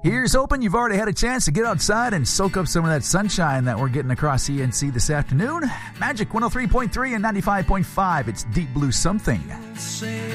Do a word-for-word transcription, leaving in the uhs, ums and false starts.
Here's hoping you've already had a chance to get outside and soak up some of that sunshine that we're getting across E N C this afternoon. Magic one oh three point three and ninety-five point five. It's Deep Blue Something.